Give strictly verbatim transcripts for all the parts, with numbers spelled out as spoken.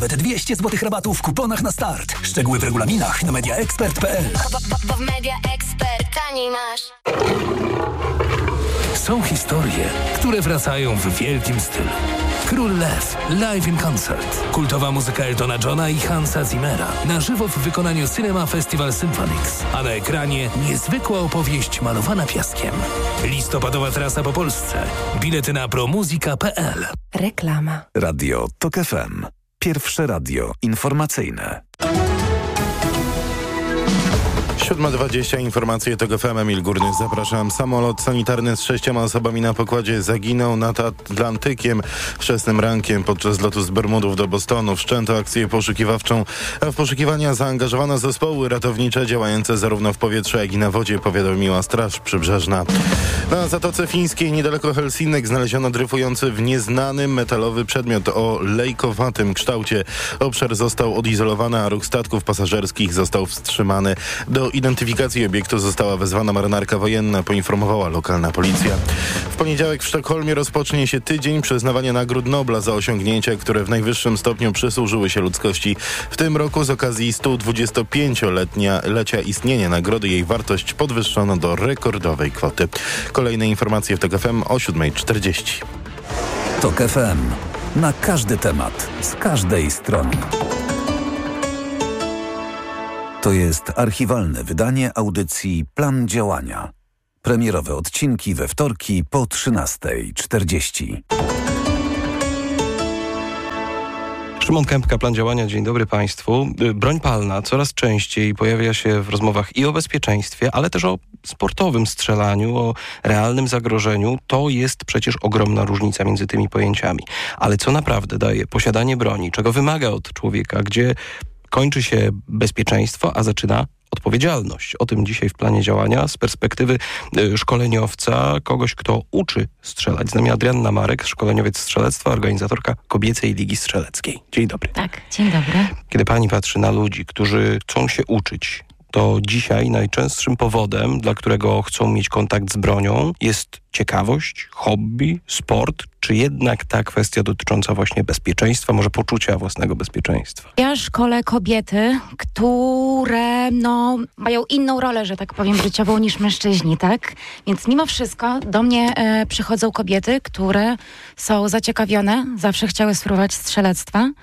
Nawet dwieście złotych rabatu w kuponach na start. Szczegóły w regulaminach na media expert kropka p l. Bo w Media Expert taniej masz. Są historie, które wracają w wielkim stylu. Król Lew, live in concert. Kultowa muzyka Eltona Johna i Hansa Zimmera. Na żywo w wykonaniu Cinema Festival Symphonics. A na ekranie niezwykła opowieść malowana piaskiem. Listopadowa trasa po Polsce. Bilety na promuzika kropka p l. Reklama. Radio Tok F M. Pierwsze radio informacyjne. siódma dwadzieścia, informacje Tok F M, Emil Górnych. Zapraszam. Samolot sanitarny z sześcioma osobami na pokładzie zaginął nad Atlantykiem wczesnym rankiem podczas lotu z Bermudów do Bostonu. Wszczęto akcję poszukiwawczą, a w poszukiwania zaangażowano zespoły ratownicze działające zarówno w powietrzu, jak i na wodzie, powiadomiła Straż Przybrzeżna. Na Zatoce Fińskiej niedaleko Helsinek znaleziono dryfujący w nieznanym metalowy przedmiot o lejkowatym kształcie. Obszar został odizolowany, a ruch statków pasażerskich został wstrzymany. Do identyfikacji obiektu została wezwana marynarka wojenna, poinformowała lokalna policja. W poniedziałek w Sztokholmie rozpocznie się tydzień przyznawania nagród Nobla za osiągnięcia, które w najwyższym stopniu przysłużyły się ludzkości. W tym roku z okazji stu dwudziestopięciolecia istnienia nagrody jej wartość podwyższono do rekordowej kwoty. Kolejne informacje w Tok F M o siódma czterdzieści. Tok F M. Na każdy temat, z każdej strony. To jest archiwalne wydanie audycji Plan Działania. Premierowe odcinki we wtorki po trzynasta czterdzieści. Szymon Kępka, Plan Działania. Dzień dobry Państwu. Broń palna coraz częściej pojawia się w rozmowach i o bezpieczeństwie, ale też o sportowym strzelaniu, o realnym zagrożeniu. To jest przecież ogromna różnica między tymi pojęciami. Ale co naprawdę daje posiadanie broni, czego wymaga od człowieka, gdzie kończy się bezpieczeństwo, a zaczyna odpowiedzialność. O tym dzisiaj w Planie Działania z perspektywy y, szkoleniowca, kogoś, kto uczy strzelać. Z nami Adrianna Marek, szkoleniowiec strzelectwa, organizatorka Kobiecej Ligi Strzeleckiej. Dzień dobry. Tak, dzień dobry. Kiedy pani patrzy na ludzi, którzy chcą się uczyć, to dzisiaj najczęstszym powodem, dla którego chcą mieć kontakt z bronią, jest ciekawość, hobby, sport, czy jednak ta kwestia dotycząca właśnie bezpieczeństwa, może poczucia własnego bezpieczeństwa? Ja szkolę kobiety, które no, mają inną rolę, że tak powiem, życiową niż mężczyźni, tak? Więc mimo wszystko do mnie e, przychodzą kobiety, które są zaciekawione, zawsze chciały spróbować strzelectwa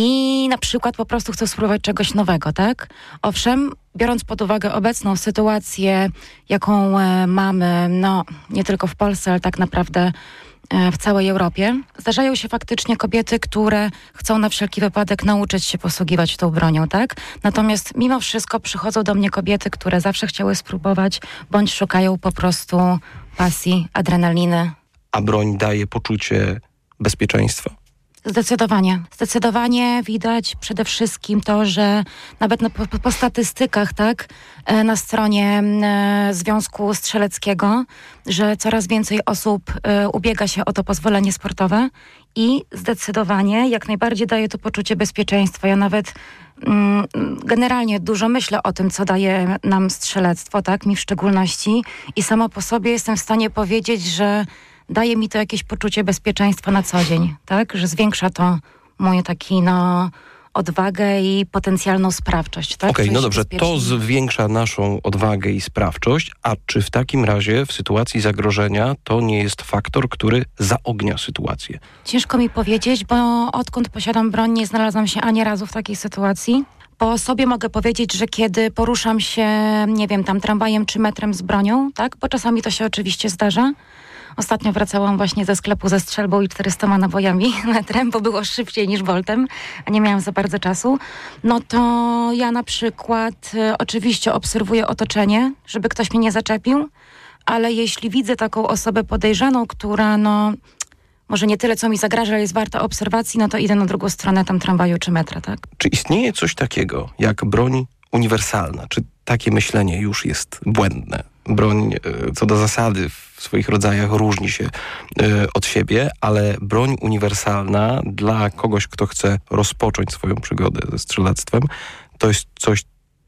i na przykład po prostu chcą spróbować czegoś nowego, tak? Owszem, biorąc pod uwagę obecną sytuację, jaką e, mamy, no nie tylko w Polsce, ale tak naprawdę e, w całej Europie, zdarzają się faktycznie kobiety, które chcą na wszelki wypadek nauczyć się posługiwać tą bronią, tak? Natomiast mimo wszystko przychodzą do mnie kobiety, które zawsze chciały spróbować, bądź szukają po prostu pasji, adrenaliny. A broń daje poczucie bezpieczeństwa? Zdecydowanie. Zdecydowanie widać przede wszystkim to, że nawet na, po, po statystykach, tak, na stronie e, Związku Strzeleckiego, że coraz więcej osób e, ubiega się o to pozwolenie sportowe i zdecydowanie jak najbardziej daje to poczucie bezpieczeństwa. Ja nawet mm, generalnie dużo myślę o tym, co daje nam strzelectwo, tak, mi w szczególności i samo po sobie jestem w stanie powiedzieć, że daje mi to jakieś poczucie bezpieczeństwa na co dzień, tak? Że zwiększa to moje taki, no, odwagę i potencjalną sprawczość, tak? Okej, okay, no dobrze, to zwiększa naszą odwagę i sprawczość, a czy w takim razie w sytuacji zagrożenia to nie jest faktor, który zaognia sytuację? Ciężko mi powiedzieć, bo odkąd posiadam broń, nie znalazłam się ani razu w takiej sytuacji. Po sobie mogę powiedzieć, że kiedy poruszam się, nie wiem, tam tramwajem czy metrem z bronią, tak? Bo czasami to się oczywiście zdarza. Ostatnio wracałam właśnie ze sklepu ze strzelbą i czterystoma nabojami metrem, bo było szybciej niż woltem, a nie miałam za bardzo czasu. No to ja na przykład y, oczywiście obserwuję otoczenie, żeby ktoś mnie nie zaczepił, ale jeśli widzę taką osobę podejrzaną, która no może nie tyle co mi zagraża, ale jest warta obserwacji, no to idę na drugą stronę tam tramwaju czy metra, tak? Czy istnieje coś takiego jak broń uniwersalna? Czy takie myślenie już jest błędne? Broń co do zasady w swoich rodzajach różni się od siebie, ale broń uniwersalna dla kogoś, kto chce rozpocząć swoją przygodę ze strzelectwem, to jest coś,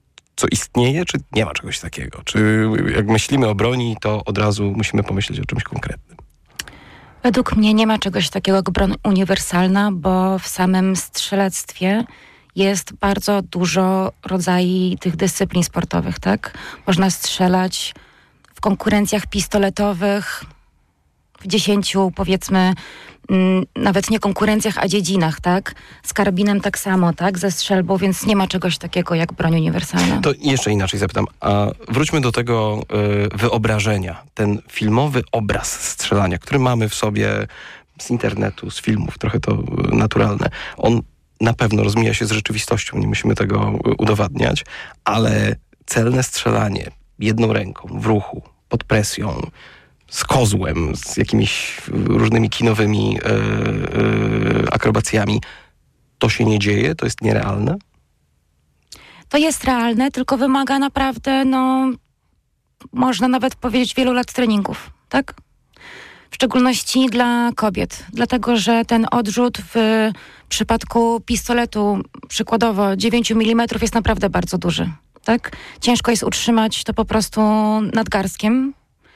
co istnieje, czy nie ma czegoś takiego? Czy jak myślimy o broni, to od razu musimy pomyśleć o czymś konkretnym? Według mnie nie ma czegoś takiego jak broń uniwersalna, bo w samym strzelectwie jest bardzo dużo rodzajów tych dyscyplin sportowych, tak? Można strzelać w konkurencjach pistoletowych, w dziesięciu, powiedzmy, m, nawet nie konkurencjach, a dziedzinach, tak? Z karabinem tak samo, tak? Ze strzelbą, więc nie ma czegoś takiego jak broń uniwersalna. To jeszcze inaczej zapytam, a wróćmy do tego y, wyobrażenia. Ten filmowy obraz strzelania, który mamy w sobie z internetu, z filmów, trochę to y, naturalne. On na pewno rozmija się z rzeczywistością, nie musimy tego y, udowadniać, ale celne strzelanie jedną ręką, w ruchu, pod presją, z kozłem, z jakimiś różnymi kinowymi yy, yy, akrobacjami. To się nie dzieje? To jest nierealne? To jest realne, tylko wymaga naprawdę, no, można nawet powiedzieć, wielu lat treningów, tak? W szczególności dla kobiet, dlatego że ten odrzut w przypadku pistoletu, przykładowo dziewięć milimetrów, jest naprawdę bardzo duży, tak? Ciężko jest utrzymać to po prostu nadgarstkiem,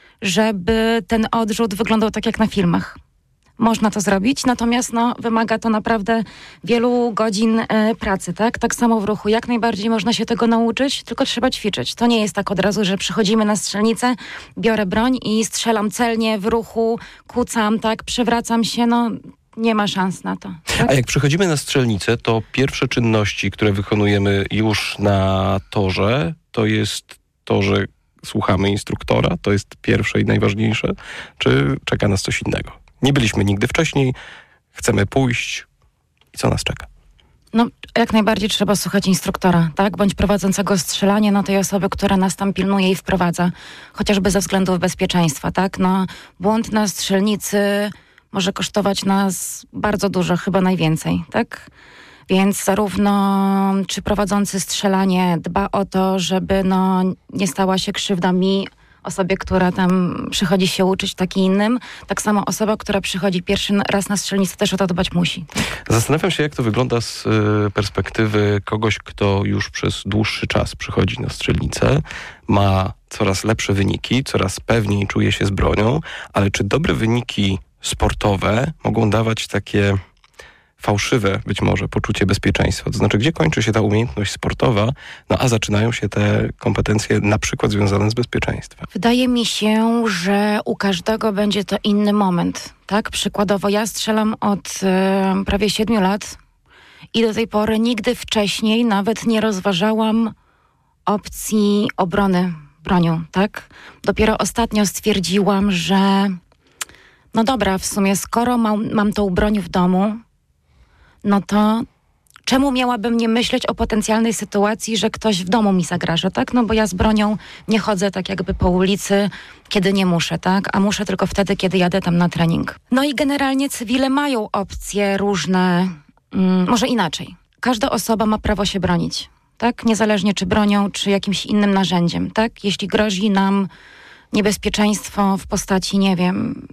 żeby ten odrzut wyglądał tak jak na filmach. Można to zrobić, natomiast no, wymaga to naprawdę wielu godzin y, pracy, tak? Tak samo w ruchu. Jak najbardziej można się tego nauczyć, tylko trzeba ćwiczyć. To nie jest tak od razu, że przychodzimy na strzelnicę, biorę broń i strzelam celnie w ruchu, kucam, tak? Przewracam się, no nie ma szans na to. Tak? A jak przychodzimy na strzelnicę, to pierwsze czynności, które wykonujemy już na torze, to jest to, że słuchamy instruktora, to jest pierwsze i najważniejsze, czy czeka nas coś innego? Nie byliśmy nigdy wcześniej, chcemy pójść i co nas czeka? No, jak najbardziej trzeba słuchać instruktora, tak? Bądź prowadzącego strzelanie, no tej osoby, która nas tam pilnuje i wprowadza, chociażby ze względów bezpieczeństwa, tak? No, błąd na strzelnicy może kosztować nas bardzo dużo, chyba najwięcej, tak? Więc zarówno czy prowadzący strzelanie dba o to, żeby no, nie stała się krzywda mi, osobie, która tam przychodzi się uczyć, tak i innym, tak samo osoba, która przychodzi pierwszy raz na strzelnicę, też o to dbać musi. Zastanawiam się, jak to wygląda z y, perspektywy kogoś, kto już przez dłuższy czas przychodzi na strzelnicę, ma coraz lepsze wyniki, coraz pewniej czuje się z bronią, ale czy dobre wyniki sportowe mogą dawać takie fałszywe być może poczucie bezpieczeństwa. To znaczy, gdzie kończy się ta umiejętność sportowa, no a zaczynają się te kompetencje na przykład związane z bezpieczeństwem. Wydaje mi się, że u każdego będzie to inny moment, tak? Przykładowo ja strzelam od e, prawie siedmiu lat i do tej pory nigdy wcześniej nawet nie rozważałam opcji obrony bronią, tak? Dopiero ostatnio stwierdziłam, że no dobra, w sumie skoro mam, mam tą broń w domu, no to czemu miałabym nie myśleć o potencjalnej sytuacji, że ktoś w domu mi zagraża, tak? No bo ja z bronią nie chodzę tak jakby po ulicy, kiedy nie muszę, tak? A muszę tylko wtedy, kiedy jadę tam na trening. No i generalnie cywile mają opcje różne, mm, może inaczej. Każda osoba ma prawo się bronić, tak? Niezależnie czy bronią, czy jakimś innym narzędziem, tak? Jeśli grozi nam niebezpieczeństwo w postaci, nie wiem,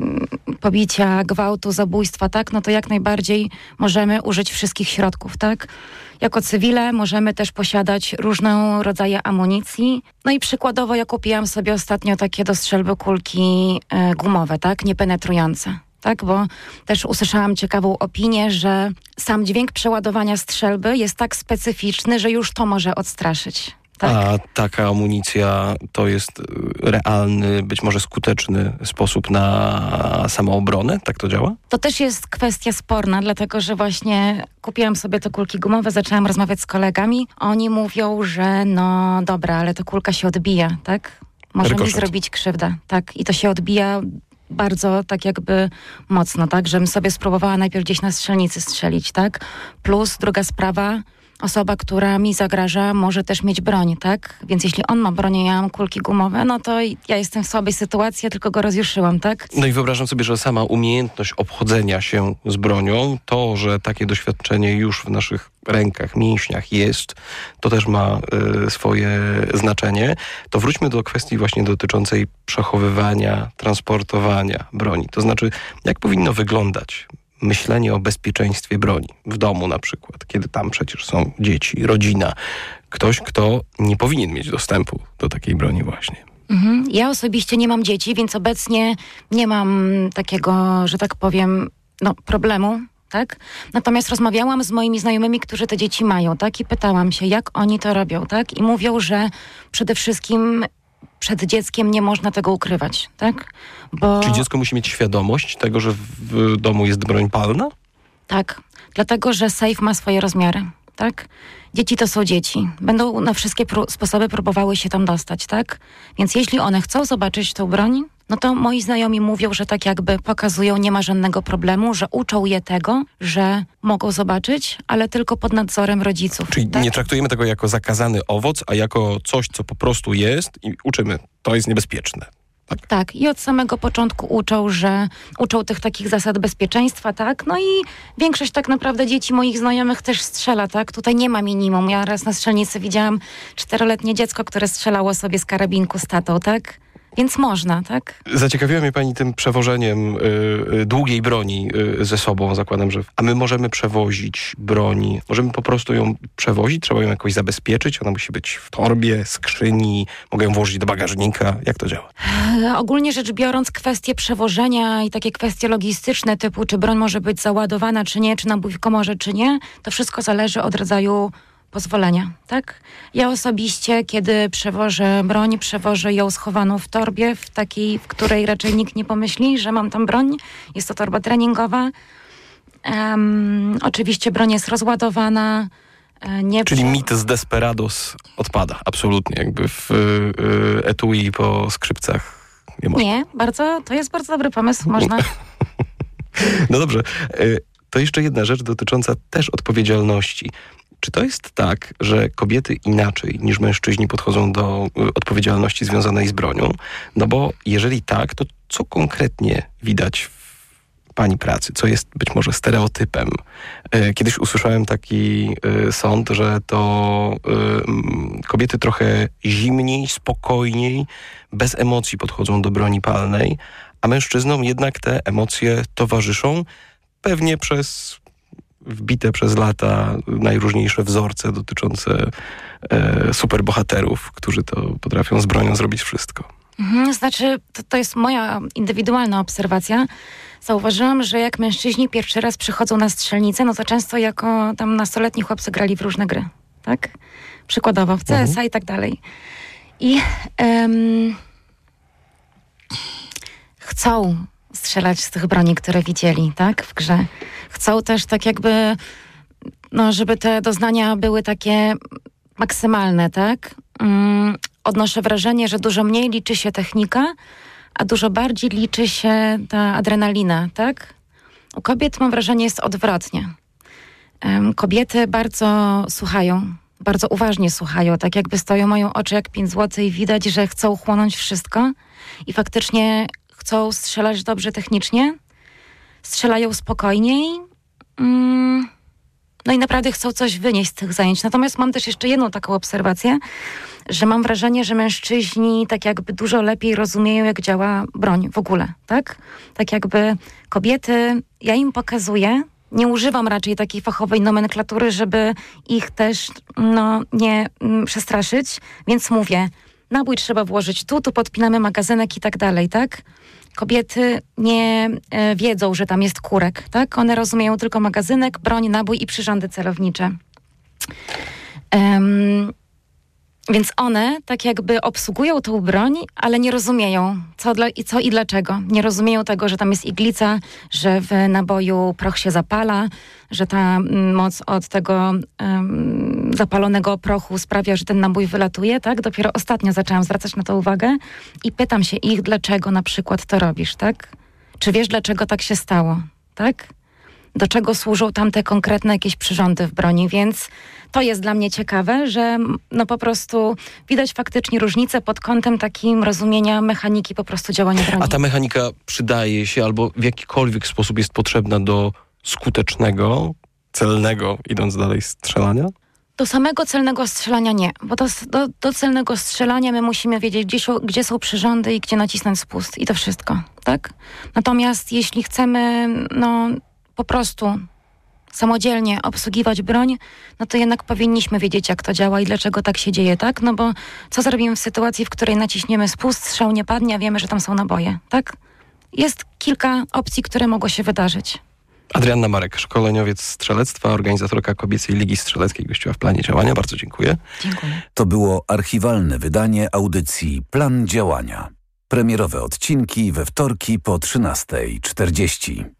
pobicia, gwałtu, zabójstwa, tak, no to jak najbardziej możemy użyć wszystkich środków, tak. Jako cywile możemy też posiadać różne rodzaje amunicji. No i przykładowo ja kupiłam sobie ostatnio takie do strzelby kulki y, gumowe, tak, niepenetrujące. Tak, bo też usłyszałam ciekawą opinię, że sam dźwięk przeładowania strzelby jest tak specyficzny, że już to może odstraszyć. Tak. A taka amunicja to jest realny, być może skuteczny sposób na samoobronę? Tak to działa? To też jest kwestia sporna, dlatego że właśnie kupiłam sobie te kulki gumowe, zaczęłam rozmawiać z kolegami. Oni mówią, że no dobra, ale ta kulka się odbija, tak? Może mi zrobić krzywdę, tak? I to się odbija bardzo tak jakby mocno, tak? Żebym sobie spróbowała najpierw gdzieś na strzelnicy strzelić, tak? Plus druga sprawa, osoba, która mi zagraża, może też mieć broń, tak? Więc jeśli on ma broń, ja mam kulki gumowe, no to ja jestem w słabej sytuacji, ja tylko go rozjuszyłam, tak? No i wyobrażam sobie, że sama umiejętność obchodzenia się z bronią, to, że takie doświadczenie już w naszych rękach, mięśniach jest, to też ma y, swoje znaczenie. To wróćmy do kwestii właśnie dotyczącej przechowywania, transportowania broni. To znaczy, jak powinno wyglądać myślenie o bezpieczeństwie broni w domu na przykład, kiedy tam przecież są dzieci, rodzina, ktoś, kto nie powinien mieć dostępu do takiej broni właśnie. Mhm. Ja osobiście nie mam dzieci, więc obecnie nie mam takiego, że tak powiem, no, problemu, tak? Natomiast rozmawiałam z moimi znajomymi, którzy te dzieci mają, tak? I pytałam się, jak oni to robią, tak? I mówią, że przede wszystkim przed dzieckiem nie można tego ukrywać, tak? Bo... Czyli dziecko musi mieć świadomość tego, że w domu jest broń palna? Tak, dlatego, że safe ma swoje rozmiary, tak? Dzieci to są dzieci. Będą na wszystkie pró- sposoby próbowały się tam dostać, tak? Więc jeśli one chcą zobaczyć tą broń, no to moi znajomi mówią, że tak jakby pokazują, nie ma żadnego problemu, że uczą je tego, że mogą zobaczyć, ale tylko pod nadzorem rodziców. Czyli tak? nie traktujemy tego jako zakazany owoc, a jako coś, co po prostu jest i uczymy, to jest niebezpieczne. Tak? Tak, i od samego początku uczą, że uczą tych takich zasad bezpieczeństwa, tak? No i większość tak naprawdę dzieci moich znajomych też strzela, tak? Tutaj nie ma minimum. Ja raz na strzelnicy widziałam czteroletnie dziecko, które strzelało sobie z karabinku z tatą, tak? Więc można, tak? Zaciekawiła mnie pani tym przewożeniem y, y, długiej broni y, ze sobą, zakładam, że... A my możemy przewozić broń, możemy po prostu ją przewozić, trzeba ją jakoś zabezpieczyć, ona musi być w torbie, skrzyni, mogę ją włożyć do bagażnika, jak to działa? E, ogólnie rzecz biorąc, kwestie przewożenia i takie kwestie logistyczne typu, czy broń może być załadowana, czy nie, czy nabój w komorze, czy nie, to wszystko zależy od rodzaju pozwolenia, tak? Ja osobiście, kiedy przewożę broń, przewożę ją schowaną w torbie, w takiej, w której raczej nikt nie pomyśli, że mam tam broń. Jest to torba treningowa. Um, oczywiście broń jest rozładowana. Nie Czyli prze... mit z Desperados odpada, absolutnie. Jakby w y, etui po skrzypcach nie można. Nie, bardzo, to jest bardzo dobry pomysł, można. No dobrze, y, to jeszcze jedna rzecz dotycząca też odpowiedzialności. Czy to jest tak, że kobiety inaczej niż mężczyźni podchodzą do y, odpowiedzialności związanej z bronią? No bo jeżeli tak, to co konkretnie widać w pani pracy? Co jest być może stereotypem? Y, kiedyś usłyszałem taki y, sąd, że to y, kobiety trochę zimniej, spokojniej, bez emocji podchodzą do broni palnej, a mężczyznom jednak te emocje towarzyszą, pewnie przez wbite przez lata najróżniejsze wzorce dotyczące e, superbohaterów, którzy to potrafią z bronią zrobić wszystko. Mhm, znaczy, to, to jest moja indywidualna obserwacja. Zauważyłam, że jak mężczyźni pierwszy raz przychodzą na strzelnicę, no to często jako tam nastoletni chłopcy grali w różne gry, tak? Przykładowo w C S A mhm. i tak dalej. I um, chcą strzelać z tych broni, które widzieli, tak, w grze. Chcą też tak jakby, no, żeby te doznania były takie maksymalne, tak? Um, odnoszę wrażenie, że dużo mniej liczy się technika, a dużo bardziej liczy się ta adrenalina, tak? U kobiet, mam wrażenie, jest odwrotnie. Um, kobiety bardzo słuchają, bardzo uważnie słuchają, tak jakby stoją, mają oczy jak pięć złotych i widać, że chcą chłonąć wszystko i faktycznie chcą strzelać dobrze technicznie, strzelają spokojniej, mm, no i naprawdę chcą coś wynieść z tych zajęć. Natomiast mam też jeszcze jedną taką obserwację, że mam wrażenie, że mężczyźni tak jakby dużo lepiej rozumieją, jak działa broń w ogóle, tak? Tak jakby kobiety, ja im pokazuję, nie używam raczej takiej fachowej nomenklatury, żeby ich też no, nie mm, przestraszyć, więc mówię, nabój trzeba włożyć tu, tu podpinamy magazynek i tak dalej, tak? Kobiety nie e, wiedzą, że tam jest kurek, tak? One rozumieją tylko magazynek, broń, nabój i przyrządy celownicze. Um, więc one tak jakby obsługują tą broń, ale nie rozumieją co, dla, i co i dlaczego. Nie rozumieją tego, że tam jest iglica, że w naboju proch się zapala, że ta moc od tego um, zapalonego prochu sprawia, że ten nabój wylatuje, tak? Dopiero ostatnio zaczęłam zwracać na to uwagę i pytam się ich, dlaczego na przykład to robisz, tak? Czy wiesz, dlaczego tak się stało, tak? Do czego służą tam te konkretne jakieś przyrządy w broni, więc to jest dla mnie ciekawe, że no po prostu widać faktycznie różnicę pod kątem takim rozumienia mechaniki po prostu działania broni. A ta mechanika przydaje się albo w jakikolwiek sposób jest potrzebna do skutecznego, celnego, idąc dalej, strzelania? Do samego celnego strzelania nie, bo do, do, do celnego strzelania my musimy wiedzieć, gdzie są, gdzie są przyrządy i gdzie nacisnąć spust i to wszystko, tak? Natomiast jeśli chcemy, no po prostu samodzielnie obsługiwać broń, no to jednak powinniśmy wiedzieć, jak to działa i dlaczego tak się dzieje, tak? No bo co zrobimy w sytuacji, w której naciśniemy spust, strzał nie padnie, a wiemy, że tam są naboje, tak? Jest kilka opcji, które mogło się wydarzyć. Adrianna Marek, szkoleniowiec strzelectwa, organizatorka Kobiecej Ligi Strzeleckiej, gościła w Planie Działania. Bardzo dziękuję. Dziękuję. To było archiwalne wydanie audycji Plan Działania. Premierowe odcinki we wtorki po trzynastej czterdzieści.